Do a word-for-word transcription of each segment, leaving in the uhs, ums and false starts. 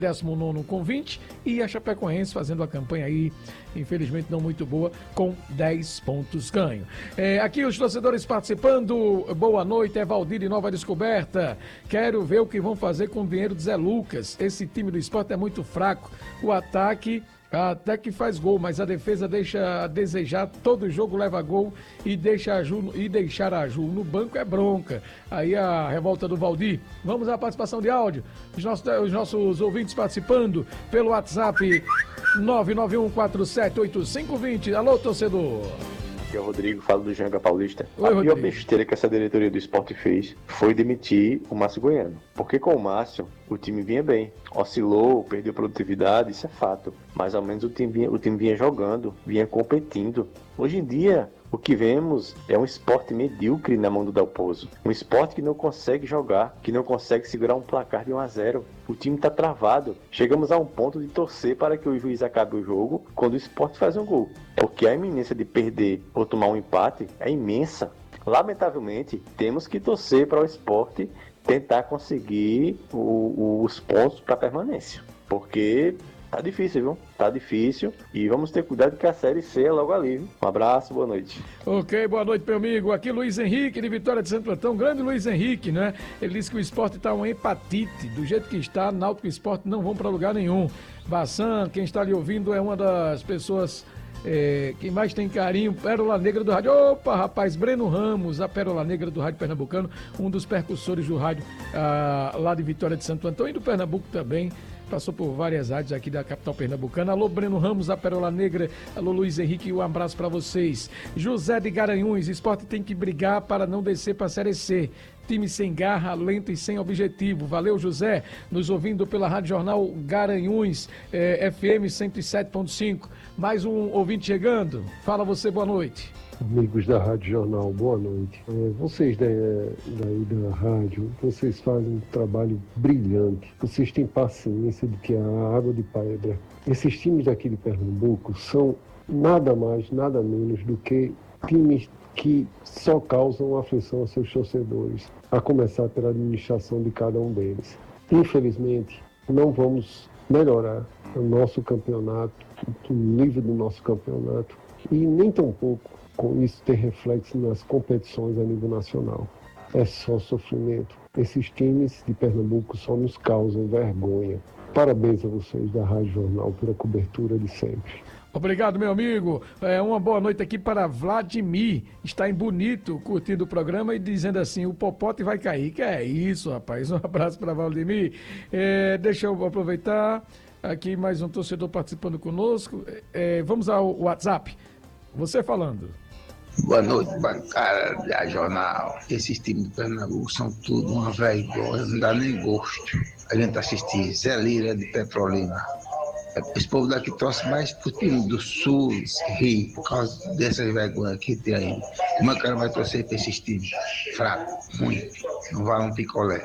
décimo nono com vinte e a Chapecoense fazendo a campanha aí, infelizmente não muito boa, com dez pontos ganho. É, aqui os torcedores participando, boa noite, é Valdir de Nova Descoberta. Quero ver o que vão fazer com o dinheiro de Zé Lucas. Esse time do Sport é muito fraco. O ataque até que faz gol, mas a defesa deixa a desejar, todo jogo leva gol e, deixa a Ju, e deixar a Ju no banco é bronca. Aí a revolta do Valdir. Vamos à participação de áudio. Os nossos, os nossos ouvintes participando pelo WhatsApp nove nove um quatro sete oito cinco dois zero. Alô, torcedor. Aqui é o Rodrigo, falo do Janga Paulista. Oi, a Rodrigo. pior besteira que essa diretoria do Sport fez foi demitir o Márcio Goiano. Porque com o Márcio, o time vinha bem. Oscilou, perdeu produtividade, isso é fato. Mas ao menos o time vinha, o time vinha jogando, vinha competindo. Hoje em dia, o que vemos é um Sport medíocre na mão do Dalpozo. Um Sport que não consegue jogar, que não consegue segurar um placar de um a zero. O time está travado. Chegamos a um ponto de torcer para que o juiz acabe o jogo quando o Sport faz um gol. Porque a iminência de perder ou tomar um empate é imensa. Lamentavelmente, temos que torcer para o Sport tentar conseguir o, o, os pontos para permanência. Porque tá difícil, viu? Tá difícil e vamos ter cuidado que a Série C é logo ali, viu? Um abraço, boa noite. Ok, boa noite, meu amigo. Aqui Luiz Henrique, de Vitória de Santo Antão. Grande Luiz Henrique, né? Ele disse que o Sport tá uma hepatite. Do jeito que está, Náutico e Sport não vão para lugar nenhum. Bassan, quem está ali ouvindo, é uma das pessoas... É, quem mais tem carinho, Pérola Negra do Rádio. Opa, rapaz, Breno Ramos, a Pérola Negra do Rádio Pernambucano, um dos percussores do rádio ah, lá de Vitória de Santo Antão e do Pernambuco também. Passou por várias rádios aqui da capital pernambucana. Alô, Breno Ramos, a Pérola Negra. Alô, Luiz Henrique, um abraço para vocês. José de Garanhuns, Sport tem que brigar para não descer para a Série C. Time sem garra, lento e sem objetivo. Valeu, José. Nos ouvindo pela Rádio Jornal Garanhuns, eh, F M cento e sete ponto cinco. Mais um ouvinte chegando. Fala você, boa noite. Amigos da Rádio Jornal, boa noite. É, vocês daí, daí da rádio, vocês fazem um trabalho brilhante. Vocês têm paciência do que a água de pedra. Esses times daqui de Pernambuco são nada mais, nada menos do que times que só causam aflição aos seus torcedores, a começar pela administração de cada um deles. Infelizmente, não vamos melhorar o nosso campeonato, o nível do nosso campeonato, e nem tampouco com isso ter reflexo nas competições a nível nacional. É só sofrimento. Esses times de Pernambuco só nos causam vergonha. Parabéns a vocês da Rádio Jornal pela cobertura de sempre. Obrigado, meu amigo. É, uma boa noite aqui para Vladimir. Está em Bonito, curtindo o programa e dizendo assim, o Popote vai cair. Que é isso, rapaz. Um abraço para Vladimir. É, deixa eu aproveitar. Aqui mais um torcedor participando conosco. É, vamos ao WhatsApp. Você falando. Boa noite, bancada da Jornal. Esses times de Pernambuco são tudo uma vergonha, não dá nem gosto a gente assistir. Zé Lira de Petrolina. Esse povo daqui torce mais pro time do Sul, Rio, por causa dessas vergonhas que tem aí. Como é que o cara vai torcer pra esses times? Fraco, ruim, não vale um picolé.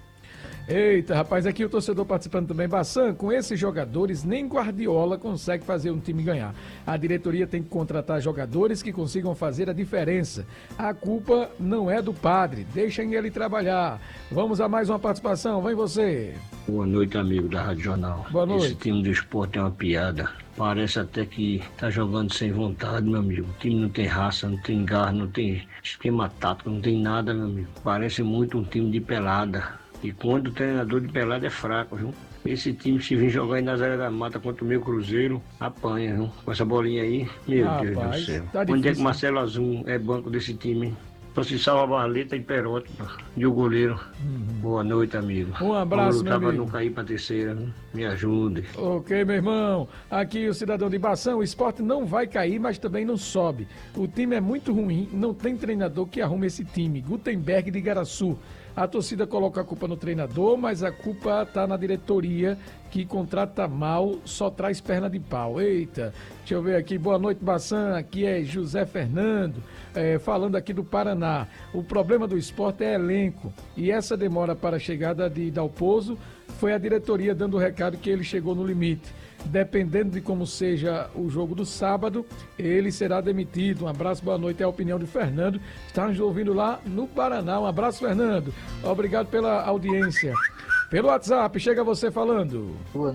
Eita, rapaz, aqui o torcedor participando também. Bassan, com esses jogadores, nem Guardiola consegue fazer um time ganhar. A diretoria tem que contratar jogadores que consigam fazer a diferença. A culpa não é do padre, deixem ele trabalhar. Vamos a mais uma participação, vem você. Boa noite, amigo da Rádio Jornal. Boa noite. Esse time do Sport é uma piada. Parece até que tá jogando sem vontade, meu amigo. O time não tem raça, não tem garra, não tem esquema tático, não tem nada, meu amigo. Parece muito um time de pelada. E quando o treinador de pelada é fraco, viu? Esse time, se vir jogar aí na Zé da Mata contra o meu Cruzeiro, apanha, viu? Com essa bolinha aí, meu Rapaz, Deus do céu. tá Onde é difícil. que Marcelo Azul é banco desse time, hein? Só se salva Barleta e Perotti, e o goleiro. Uhum. Boa noite, amigo. Um abraço, meu amigo. amigo. Não cair pra terceira, viu? Me ajude. Ok, meu irmão. Aqui o cidadão de Bação, o Sport não vai cair, mas também não sobe. O time é muito ruim, não tem treinador que arrume esse time. Gutenberg de Igaraçu. A torcida coloca a culpa no treinador, mas a culpa está na diretoria, que contrata mal, só traz perna de pau. Eita, deixa eu ver aqui. Boa noite, Bassan. Aqui é José Fernando, é, falando aqui do Paraná. O problema do Sport é elenco. E essa demora para a chegada de Dalpozo foi a diretoria dando o recado que ele chegou no limite. Dependendo de como seja o jogo do sábado, ele será demitido. Um abraço, boa noite, é a opinião de Fernando. Está nos ouvindo lá no Paraná. Um abraço, Fernando. Obrigado pela audiência. Pelo WhatsApp, chega você falando. Boa